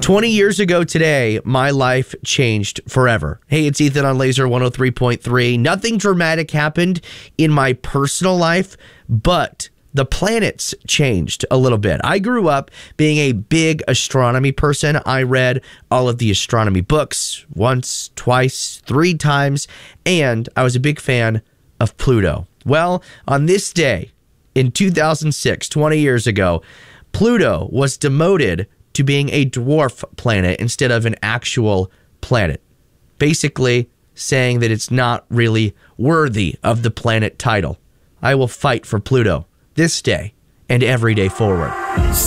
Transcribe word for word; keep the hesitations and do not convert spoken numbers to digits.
twenty years ago today, my life changed forever. Hey, it's Ethan on Laser one oh three point three. Nothing dramatic happened in my personal life, but the planets changed a little bit. I grew up being a big astronomy person. I read all of the astronomy books once, twice, three times, and I was a big fan of Pluto. Well, on this day in two thousand six, twenty years ago, Pluto was demoted to being a dwarf planet instead of an actual planet. Basically saying that it's not really worthy of the planet title. I will fight for Pluto this day and every day forward.